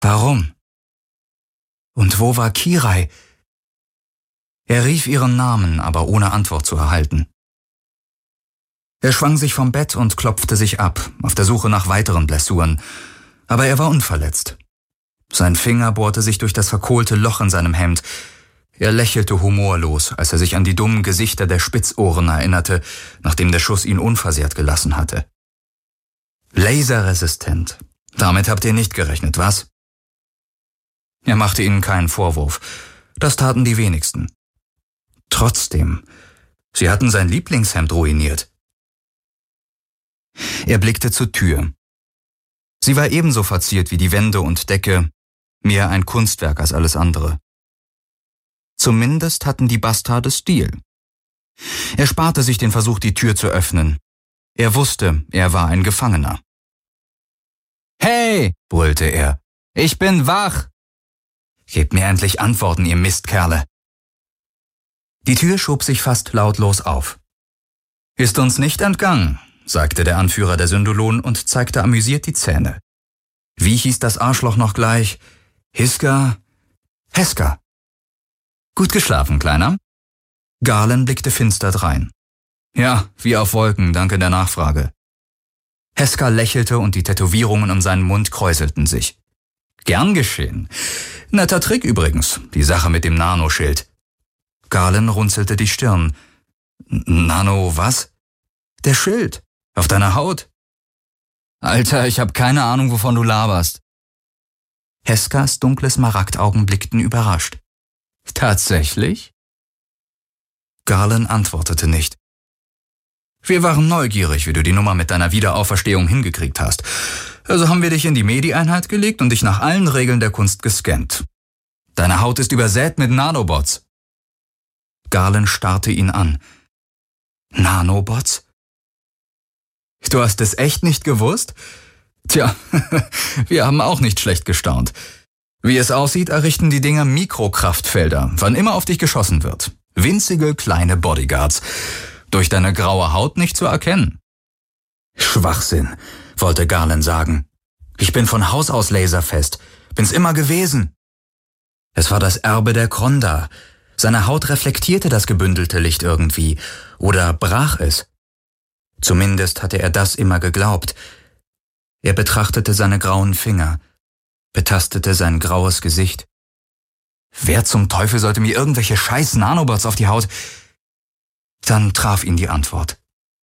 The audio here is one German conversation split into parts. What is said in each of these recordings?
Warum? Und wo war Kirai? Er rief ihren Namen, aber ohne Antwort zu erhalten. Er schwang sich vom Bett und klopfte sich ab, auf der Suche nach weiteren Blessuren, aber er war unverletzt. Sein Finger bohrte sich durch das verkohlte Loch in seinem Hemd. Er lächelte humorlos, als er sich an die dummen Gesichter der Spitzohren erinnerte, nachdem der Schuss ihn unversehrt gelassen hatte. Laserresistent. Damit habt ihr nicht gerechnet, was? Er machte ihnen keinen Vorwurf. Das taten die wenigsten. Trotzdem, sie hatten sein Lieblingshemd ruiniert. Er blickte zur Tür. Sie war ebenso verziert wie die Wände und Decke, mehr ein Kunstwerk als alles andere. Zumindest hatten die Bastarde Stil. Er sparte sich den Versuch, die Tür zu öffnen. Er wusste, er war ein Gefangener. »Hey«, brüllte er, »ich bin wach!« »Gebt mir endlich Antworten, ihr Mistkerle!« Die Tür schob sich fast lautlos auf. »Ist uns nicht entgangen«, sagte der Anführer der Syndolonen und zeigte amüsiert die Zähne. Wie hieß das Arschloch noch gleich? Heska? Gut geschlafen, Kleiner? Garland blickte finster drein. Ja, wie auf Wolken, danke der Nachfrage. Heska lächelte und die Tätowierungen um seinen Mund kräuselten sich. Gern geschehen. Netter Trick übrigens, die Sache mit dem Nanoschild. Garland runzelte die Stirn. Nano was? Der Schild. Auf deiner Haut. Alter, ich hab keine Ahnung, wovon du laberst. Heskas dunkle Smaragdaugen blickten überrascht. Tatsächlich? Garland antwortete nicht. Wir waren neugierig, wie du die Nummer mit deiner Wiederauferstehung hingekriegt hast. Also haben wir dich in die Medi-Einheit gelegt und dich nach allen Regeln der Kunst gescannt. Deine Haut ist übersät mit Nanobots. Garland starrte ihn an. Nanobots? Du hast es echt nicht gewusst? Tja, wir haben auch nicht schlecht gestaunt. Wie es aussieht, errichten die Dinger Mikrokraftfelder, wann immer auf dich geschossen wird. Winzige kleine Bodyguards. Durch deine graue Haut nicht zu erkennen. Schwachsinn, wollte Garland sagen. Ich bin von Haus aus laserfest. Bin's immer gewesen. Es war das Erbe der Kronda. Seine Haut reflektierte das gebündelte Licht irgendwie. Oder brach es. Zumindest hatte er das immer geglaubt. Er betrachtete seine grauen Finger, betastete sein graues Gesicht. Wer zum Teufel sollte mir irgendwelche scheiß Nanobots auf die Haut? Dann traf ihn die Antwort.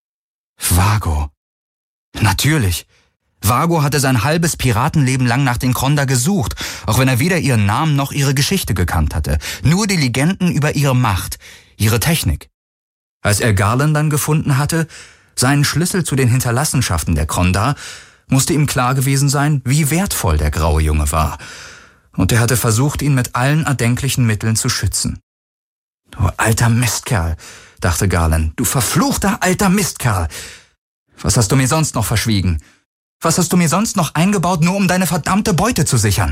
Vago. Natürlich. Vago hatte sein halbes Piratenleben lang nach den Kronda gesucht, auch wenn er weder ihren Namen noch ihre Geschichte gekannt hatte. Nur die Legenden über ihre Macht, ihre Technik. Als er Garland dann gefunden hatte, seinen Schlüssel zu den Hinterlassenschaften der Kronda, musste ihm klar gewesen sein, wie wertvoll der graue Junge war. Und er hatte versucht, ihn mit allen erdenklichen Mitteln zu schützen. Du alter Mistkerl, dachte Garland, du verfluchter alter Mistkerl. Was hast du mir sonst noch verschwiegen? Was hast du mir sonst noch eingebaut, nur um deine verdammte Beute zu sichern?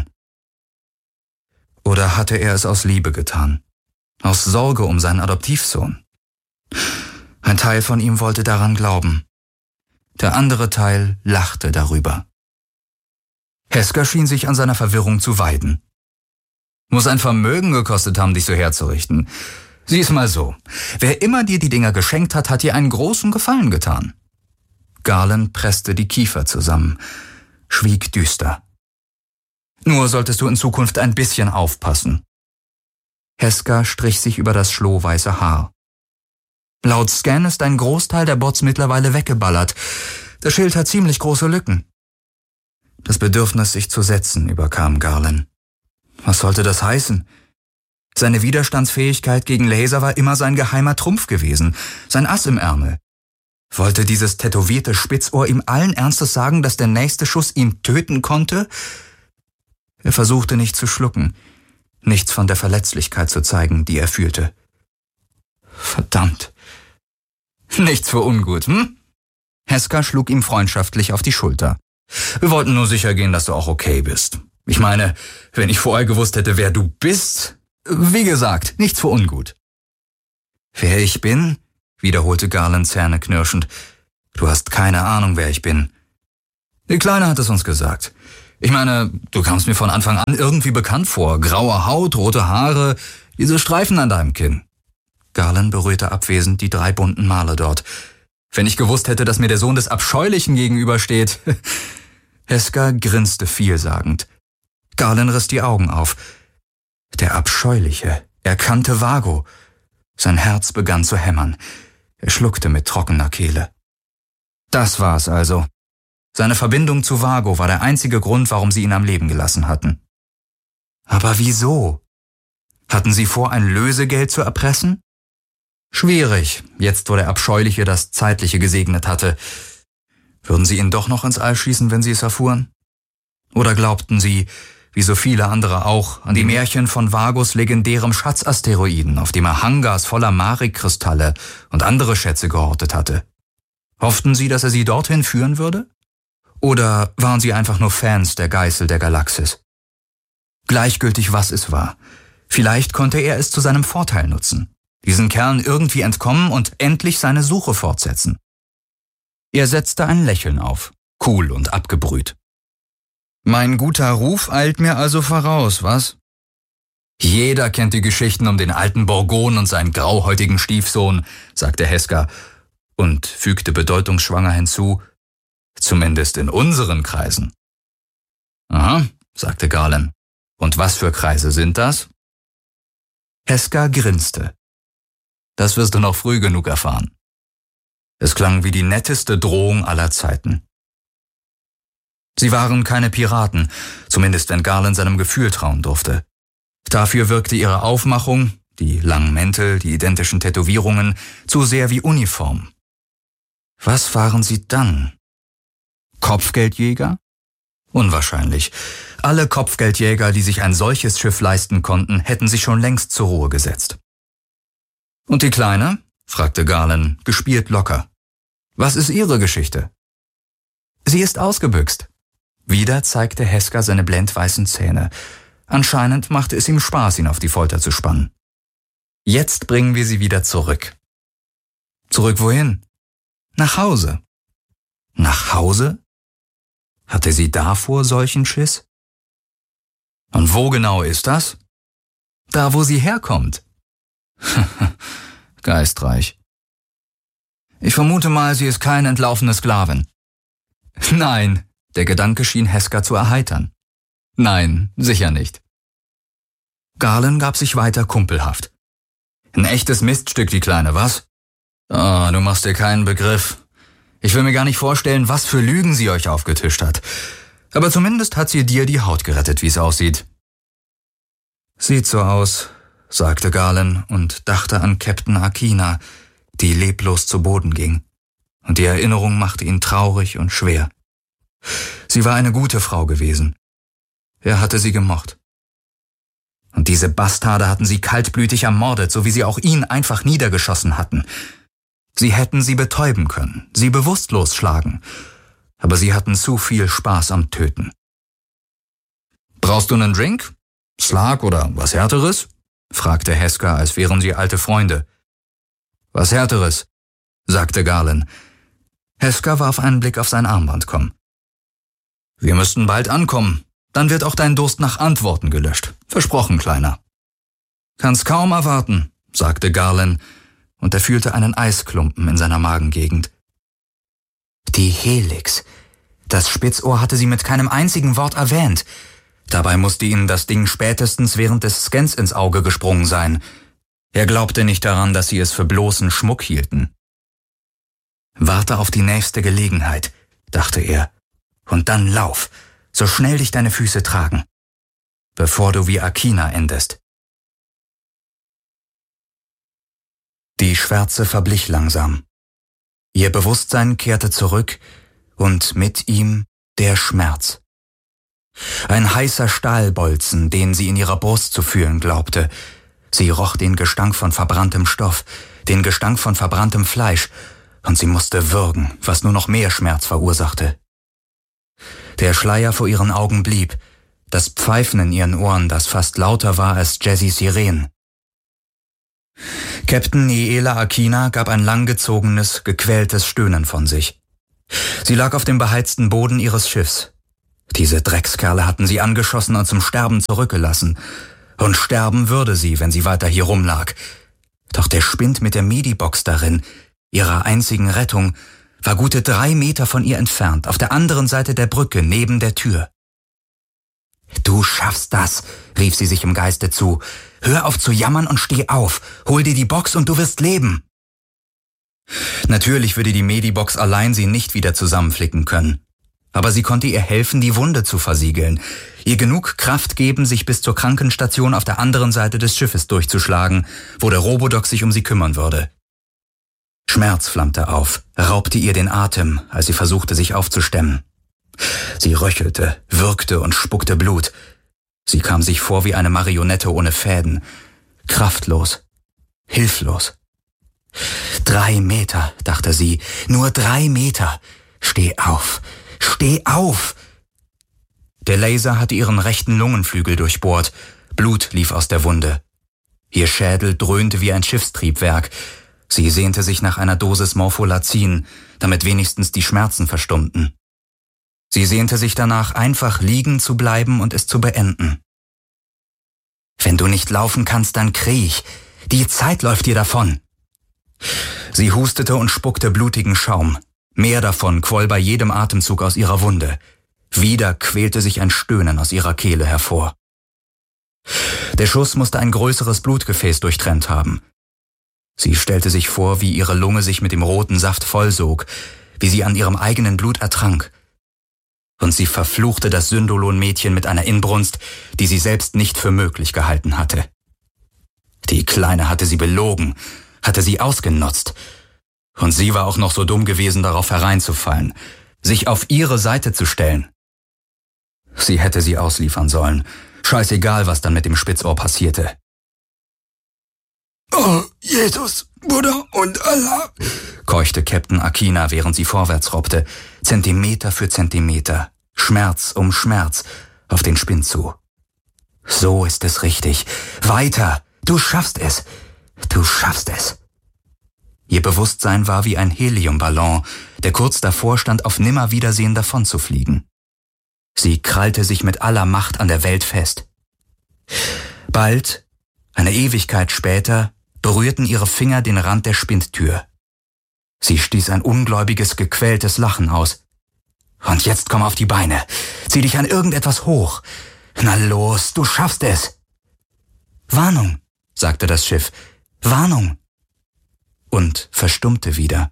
Oder hatte er es aus Liebe getan? Aus Sorge um seinen Adoptivsohn? Ein Teil von ihm wollte daran glauben. Der andere Teil lachte darüber. Heska schien sich an seiner Verwirrung zu weiden. Muss ein Vermögen gekostet haben, dich so herzurichten. Sieh's mal so. Wer immer dir die Dinger geschenkt hat, hat dir einen großen Gefallen getan. Garland presste die Kiefer zusammen, schwieg düster. Nur solltest du in Zukunft ein bisschen aufpassen. Heska strich sich über das schlohweiße Haar. Laut Scan ist ein Großteil der Bots mittlerweile weggeballert. Das Schild hat ziemlich große Lücken. Das Bedürfnis, sich zu setzen, überkam Garland. Was sollte das heißen? Seine Widerstandsfähigkeit gegen Laser war immer sein geheimer Trumpf gewesen, sein Ass im Ärmel. Wollte dieses tätowierte Spitzohr ihm allen Ernstes sagen, dass der nächste Schuss ihn töten konnte? Er versuchte nicht zu schlucken, nichts von der Verletzlichkeit zu zeigen, die er fühlte. Verdammt. Nichts für ungut, hm? Heska schlug ihm freundschaftlich auf die Schulter. Wir wollten nur sicher gehen, dass du auch okay bist. Ich meine, wenn ich vorher gewusst hätte, wer du bist... Wie gesagt, nichts für ungut. Wer ich bin? Wiederholte Garland zähneknirschend. Du hast keine Ahnung, wer ich bin. Die Kleine hat es uns gesagt. Ich meine, du kamst mir von Anfang an irgendwie bekannt vor. Graue Haut, rote Haare, diese Streifen an deinem Kinn. Garland berührte abwesend die 3 bunten Male dort. Wenn ich gewusst hätte, dass mir der Sohn des Abscheulichen gegenübersteht. Heska grinste vielsagend. Garland riss die Augen auf. Der Abscheuliche. Er kannte Vago. Sein Herz begann zu hämmern. Er schluckte mit trockener Kehle. Das war's also. Seine Verbindung zu Vago war der einzige Grund, warum sie ihn am Leben gelassen hatten. Aber wieso? Hatten sie vor, ein Lösegeld zu erpressen? Schwierig, jetzt wo der Abscheuliche das Zeitliche gesegnet hatte. Würden sie ihn doch noch ins All schießen, wenn sie es erfuhren? Oder glaubten sie, wie so viele andere auch, an die Märchen von Vagos legendärem Schatzasteroiden, auf dem er Hangars voller Marek-Kristalle und andere Schätze gehortet hatte? Hofften sie, dass er sie dorthin führen würde? Oder waren sie einfach nur Fans der Geißel der Galaxis? Gleichgültig, was es war. Vielleicht konnte er es zu seinem Vorteil nutzen. Diesen Kerlen irgendwie entkommen und endlich seine Suche fortsetzen. Er setzte ein Lächeln auf, cool und abgebrüht. Mein guter Ruf eilt mir also voraus, was? Jeder kennt die Geschichten um den alten Borgon und seinen grauhäutigen Stiefsohn, sagte Heska und fügte bedeutungsschwanger hinzu, zumindest in unseren Kreisen. Aha, sagte Garland. Und was für Kreise sind das? Heska grinste. Das wirst du noch früh genug erfahren. Es klang wie die netteste Drohung aller Zeiten. Sie waren keine Piraten, zumindest wenn Garland seinem Gefühl trauen durfte. Dafür wirkte ihre Aufmachung, die langen Mäntel, die identischen Tätowierungen, zu sehr wie Uniform. Was waren sie dann? Kopfgeldjäger? Unwahrscheinlich. Alle Kopfgeldjäger, die sich ein solches Schiff leisten konnten, hätten sich schon längst zur Ruhe gesetzt. Und die Kleine? Fragte Garland, gespielt locker. Was ist ihre Geschichte? Sie ist ausgebüxt. Wieder zeigte Heska seine blendweißen Zähne. Anscheinend machte es ihm Spaß, ihn auf die Folter zu spannen. Jetzt bringen wir sie wieder zurück. Zurück wohin? Nach Hause. Nach Hause? Hatte sie davor solchen Schiss? Und wo genau ist das? Da, wo sie herkommt. Geistreich. Ich vermute mal, sie ist keine entlaufene Sklavin. Nein, der Gedanke schien Heska zu erheitern. Nein, sicher nicht. Garland gab sich weiter kumpelhaft. Ein echtes Miststück, die Kleine, was? Oh, du machst dir keinen Begriff. Ich will mir gar nicht vorstellen, was für Lügen sie euch aufgetischt hat. Aber zumindest hat sie dir die Haut gerettet, wie es aussieht. Sieht so aus, sagte Garland und dachte an Captain Akina, die leblos zu Boden ging. Und die Erinnerung machte ihn traurig und schwer. Sie war eine gute Frau gewesen. Er hatte sie gemocht. Und diese Bastarde hatten sie kaltblütig ermordet, so wie sie auch ihn einfach niedergeschossen hatten. Sie hätten sie betäuben können, sie bewusstlos schlagen, aber sie hatten zu viel Spaß am Töten. »Brauchst du einen Drink? Slag oder was Härteres?« fragte Heska, als wären sie alte Freunde. »Was Härteres«, sagte Garland. Heska warf einen Blick auf sein Armband. »Wir müssten bald ankommen, dann wird auch dein Durst nach Antworten gelöscht. Versprochen, Kleiner.« »Kann's kaum erwarten«, sagte Garland, und er fühlte einen Eisklumpen in seiner Magengegend. Die Helix. Das Spitzohr hatte sie mit keinem einzigen Wort erwähnt. Dabei musste ihnen das Ding spätestens während des Scans ins Auge gesprungen sein. Er glaubte nicht daran, dass sie es für bloßen Schmuck hielten. »Warte auf die nächste Gelegenheit«, dachte er, »und dann lauf, so schnell dich deine Füße tragen, bevor du wie Akina endest.« Die Schwärze verblich langsam. Ihr Bewusstsein kehrte zurück und mit ihm der Schmerz. Ein heißer Stahlbolzen, den sie in ihrer Brust zu fühlen glaubte. Sie roch den Gestank von verbranntem Stoff, den Gestank von verbranntem Fleisch, und sie musste würgen, was nur noch mehr Schmerz verursachte. Der Schleier vor ihren Augen blieb, das Pfeifen in ihren Ohren, das fast lauter war als Jessys Sirenen. Captain Niela Akina gab ein langgezogenes, gequältes Stöhnen von sich. Sie lag auf dem beheizten Boden ihres Schiffs. Diese Dreckskerle hatten sie angeschossen und zum Sterben zurückgelassen. Und sterben würde sie, wenn sie weiter hier rumlag. Doch der Spind mit der Medibox darin, ihrer einzigen Rettung, war gute 3 Meter von ihr entfernt, auf der anderen Seite der Brücke, neben der Tür. »Du schaffst das«, rief sie sich im Geiste zu. »Hör auf zu jammern und steh auf. Hol dir die Box und du wirst leben.« Natürlich würde die Medibox allein sie nicht wieder zusammenflicken können. Aber sie konnte ihr helfen, die Wunde zu versiegeln, ihr genug Kraft geben, sich bis zur Krankenstation auf der anderen Seite des Schiffes durchzuschlagen, wo der Robodoc sich um sie kümmern würde. Schmerz flammte auf, raubte ihr den Atem, als sie versuchte, sich aufzustemmen. Sie röchelte, würgte und spuckte Blut. Sie kam sich vor wie eine Marionette ohne Fäden, kraftlos, hilflos. 3 Meter, dachte sie, nur 3 Meter. Steh auf, steh auf! Der Laser hatte ihren rechten Lungenflügel durchbohrt. Blut lief aus der Wunde. Ihr Schädel dröhnte wie ein Schiffstriebwerk. Sie sehnte sich nach einer Dosis Morpholazin, damit wenigstens die Schmerzen verstummten. Sie sehnte sich danach, einfach liegen zu bleiben und es zu beenden. »Wenn du nicht laufen kannst, dann kriech. Die Zeit läuft dir davon.« Sie hustete und spuckte blutigen Schaum. Mehr davon quoll bei jedem Atemzug aus ihrer Wunde. Wieder quälte sich ein Stöhnen aus ihrer Kehle hervor. Der Schuss musste ein größeres Blutgefäß durchtrennt haben. Sie stellte sich vor, wie ihre Lunge sich mit dem roten Saft vollsog, wie sie an ihrem eigenen Blut ertrank. Und sie verfluchte das Syndolon-Mädchen mit einer Inbrunst, die sie selbst nicht für möglich gehalten hatte. Die Kleine hatte sie belogen, hatte sie ausgenutzt. Und sie war auch noch so dumm gewesen, darauf hereinzufallen, sich auf ihre Seite zu stellen. Sie hätte sie ausliefern sollen. Scheißegal, was dann mit dem Spitzohr passierte. »Oh, Jesus, Buddha und Allah«, keuchte Captain Akina, während sie vorwärts robbte, Zentimeter für Zentimeter, Schmerz um Schmerz, auf den Spind zu. »So ist es richtig. Weiter! Du schaffst es! Du schaffst es!« Ihr Bewusstsein war wie ein Heliumballon, der kurz davor stand, auf Nimmerwiedersehen davonzufliegen. Sie krallte sich mit aller Macht an der Welt fest. Bald, eine Ewigkeit später, berührten ihre Finger den Rand der Spindtür. Sie stieß ein ungläubiges, gequältes Lachen aus. »Und jetzt komm auf die Beine. Zieh dich an irgendetwas hoch. Na los, du schaffst es!« »Warnung«, sagte das Schiff. »Warnung!« Und verstummte wieder.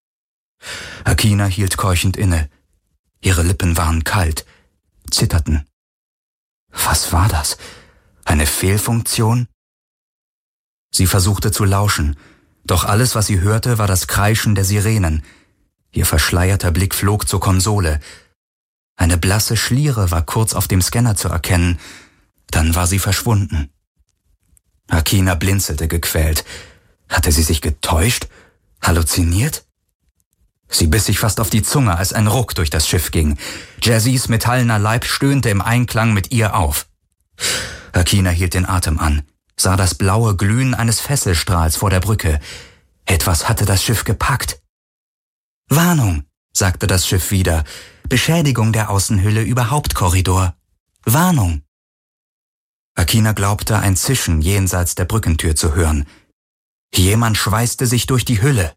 Akina hielt keuchend inne. Ihre Lippen waren kalt, zitterten. Was war das? Eine Fehlfunktion? Sie versuchte zu lauschen, doch alles, was sie hörte, war das Kreischen der Sirenen. Ihr verschleierter Blick flog zur Konsole. Eine blasse Schliere war kurz auf dem Scanner zu erkennen, dann war sie verschwunden. Akina blinzelte gequält. Hatte sie sich getäuscht? Halluziniert? Sie biss sich fast auf die Zunge, als ein Ruck durch das Schiff ging. Jazzys metallener Leib stöhnte im Einklang mit ihr auf. Akina hielt den Atem an, sah das blaue Glühen eines Fesselstrahls vor der Brücke. Etwas hatte das Schiff gepackt. »Warnung«, sagte das Schiff wieder. »Beschädigung der Außenhülle über Hauptkorridor. Warnung.« Akina glaubte, ein Zischen jenseits der Brückentür zu hören. Jemand schweißte sich durch die Hülle.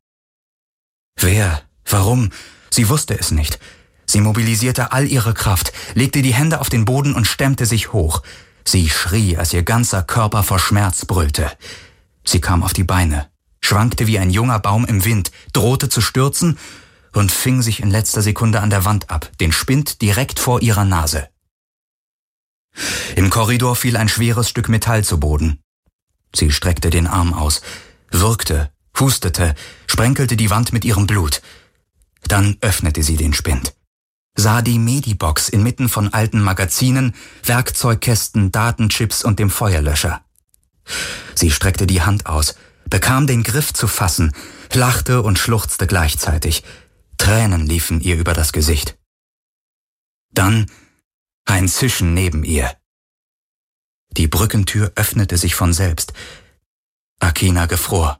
Wer? Warum? Sie wusste es nicht. Sie mobilisierte all ihre Kraft, legte die Hände auf den Boden und stemmte sich hoch. Sie schrie, als ihr ganzer Körper vor Schmerz brüllte. Sie kam auf die Beine, schwankte wie ein junger Baum im Wind, drohte zu stürzen und fing sich in letzter Sekunde an der Wand ab, den Spind direkt vor ihrer Nase. Im Korridor fiel ein schweres Stück Metall zu Boden. Sie streckte den Arm aus, würgte, hustete, sprenkelte die Wand mit ihrem Blut. Dann öffnete sie den Spind, sah die Medibox inmitten von alten Magazinen, Werkzeugkästen, Datenchips und dem Feuerlöscher. Sie streckte die Hand aus, bekam den Griff zu fassen, lachte und schluchzte gleichzeitig. Tränen liefen ihr über das Gesicht. Dann ein Zischen neben ihr. Die Brückentür öffnete sich von selbst. Akina gefror.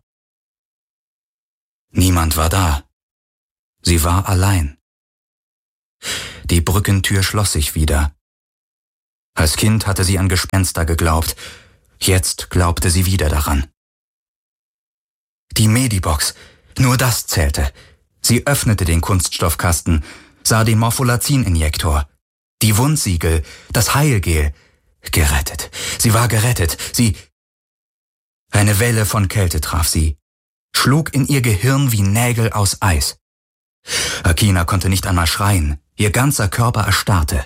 Niemand war da. Sie war allein. Die Brückentür schloss sich wieder. Als Kind hatte sie an Gespenster geglaubt. Jetzt glaubte sie wieder daran. Die Medibox, nur das zählte. Sie öffnete den Kunststoffkasten, sah den Morpholazin-Injektor, die Wundsiegel, das Heilgel. Gerettet. Sie war gerettet. Eine Welle von Kälte traf sie, schlug in ihr Gehirn wie Nägel aus Eis. Akina konnte nicht einmal schreien. Ihr ganzer Körper erstarrte.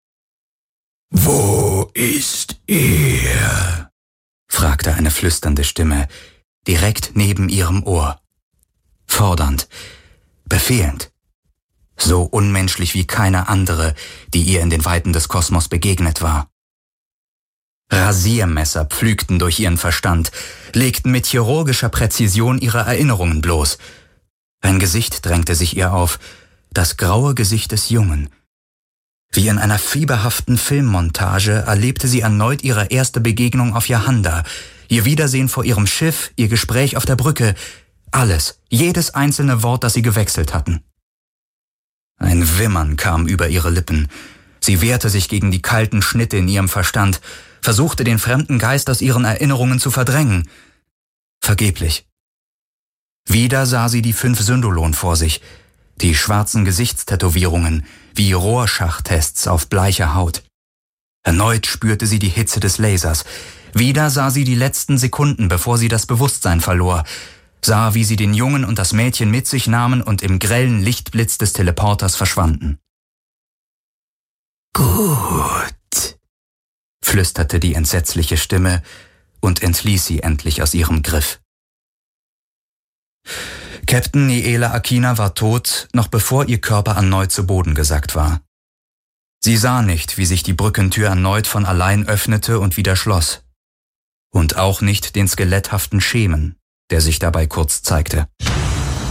»Wo ist er?« fragte eine flüsternde Stimme, direkt neben ihrem Ohr. Fordernd, befehlend. So unmenschlich wie keine andere, die ihr in den Weiten des Kosmos begegnet war. Rasiermesser pflügten durch ihren Verstand, legten mit chirurgischer Präzision ihre Erinnerungen bloß. Ein Gesicht drängte sich ihr auf, das graue Gesicht des Jungen. Wie in einer fieberhaften Filmmontage erlebte sie erneut ihre erste Begegnung auf Yahanda, ihr Wiedersehen vor ihrem Schiff, ihr Gespräch auf der Brücke, alles, jedes einzelne Wort, das sie gewechselt hatten. Ein Wimmern kam über ihre Lippen. Sie wehrte sich gegen die kalten Schnitte in ihrem Verstand, versuchte den fremden Geist aus ihren Erinnerungen zu verdrängen. Vergeblich. Wieder sah sie die 5 Syndolon vor sich, die schwarzen Gesichtstätowierungen wie Rorschach-Tests auf bleicher Haut. Erneut spürte sie die Hitze des Lasers. Wieder sah sie die letzten Sekunden, bevor sie das Bewusstsein verlor, sah, wie sie den Jungen und das Mädchen mit sich nahmen und im grellen Lichtblitz des Teleporters verschwanden. »Gut«, flüsterte die entsetzliche Stimme und entließ sie endlich aus ihrem Griff. Captain Niela Akina war tot, noch bevor ihr Körper erneut zu Boden gesackt war. Sie sah nicht, wie sich die Brückentür erneut von allein öffnete und wieder schloss. Und auch nicht den skeletthaften Schemen, der sich dabei kurz zeigte.